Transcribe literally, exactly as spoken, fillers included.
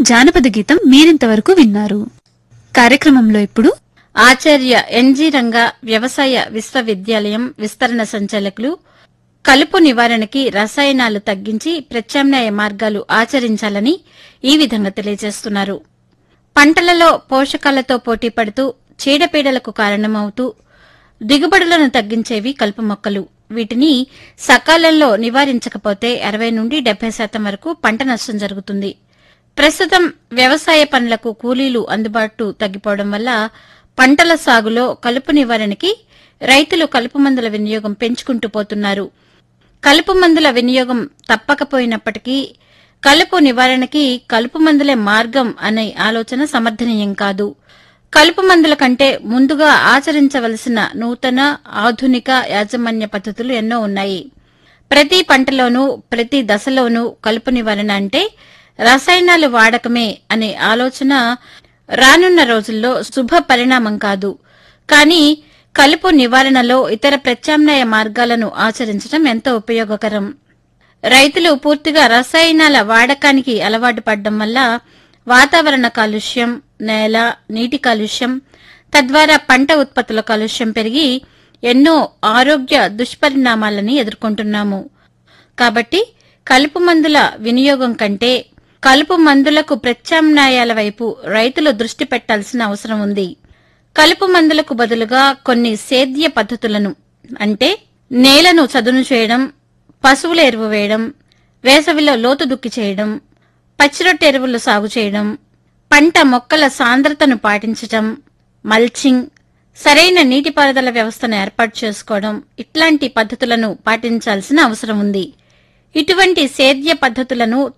జానపద గీతం మీరింతవరకు విన్నారు. కార్యక్రమంలో ఇప్పుడు ఆచార్య ఎన్జీ రంగా వ్యవసాయ విశ్వవిద్యాలయం విస్తరణ సంచాలకులు కలుపు నివారణకి రసాయనాలు తగ్గించి ప్రత్యామ్నాయ మార్గాలు ఆచరించాలని ఈ విధంగా తెలియజేస్తున్నారు. పంటలలో పోషకాలతో పోటీపడుతూ చీడపీడలకు కారణమవుతూ దిగుబడులను తగ్గించేవి కలుపు మొక్కలు. వీటిని సకాలంలో నివారించకపోతే అరవై నుండి డెబ్బై శాతం వరకు పంట నష్టం జరుగుతుంది. ప్రస్తుతం వ్యవసాయ పనులకు కూలీలు అందుబాటు తగ్గిపోవడం వల్ల పంటల సాగులో కలుపు నివారణకి రైతులు కలుపు మందుల వినియోగం పెంచుకుంటూ పోతున్నారు. కలుపు మందుల వినియోగం తప్పకపోయినప్పటికీ కలుపు నివారణకి కలుపు మందులే మార్గం అనే ఆలోచన సమర్థనీయం కాదు. కలుపు మందుల కంటే ముందుగా ఆచరించవలసిన నూతన ఆధునిక యాజమాన్య పద్ధతులు ఎన్నో ఉన్నాయి. ప్రతి పంటలోనూ ప్రతి దశలోనూ కలుపు నివారణ అంటే రసాయనాలు వాడకమే అనే ఆలోచన రానున్న రోజుల్లో శుభ పరిణామం కాదు. కానీ కలుపు నివారణలో ఇతర ప్రత్యామ్నాయ మార్గాలను ఆచరించడం ఎంతో ఉపయోగకరం. రైతులు పూర్తిగా రసాయనాల వాడకానికి అలవాటు పడడం వల్ల వాతావరణ కాలుష్యం, నేల, నీటి కాలుష్యం, తద్వారా పంట ఉత్పత్తుల కాలుష్యం పెరిగి ఎన్నో ఆరోగ్య దుష్పరిణామాలని ఎదుర్కొంటున్నాము. కాబట్టి కలుపు మందుల వినియోగం కంటే కలుపు మందులకు ప్రత్యామ్నాయాల వైపు రైతులు దృష్టి పెట్టాల్సిన అవసరం ఉంది. కలుపు మందులకు బదులుగా కొన్ని సేద్య పద్ధతులను అంటే నేలను చదును చేయడం, పశువుల ఎరువు వేయడం, వేసవిలో లోతు దుక్కి చేయడం, పచ్చిరొట్టె ఎరువులు సాగు చేయడం, పంట మొక్కల సాంద్రతను పాటించటం, మల్చింగ్, సరైన నీటిపారుదల వ్యవస్థను ఏర్పాటు చేసుకోవడం ఇట్లాంటి పద్ధతులను పాటించాల్సిన అవసరం ఉంది. ఇటువంటి సేద్య పద్ధతులను